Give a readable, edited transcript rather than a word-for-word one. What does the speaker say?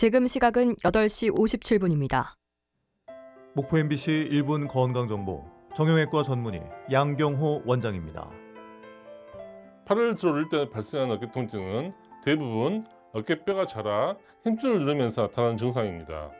지금 시각은 8시 57분입니다. 목포 MBC 1분 건강정보 정형외과 전문의 양경호 원장입니다. 팔을 들어 올릴 때 발생하는 어깨 통증은 대부분 어깨뼈가 자라 힘줄을 누르면서 나타나는 증상입니다.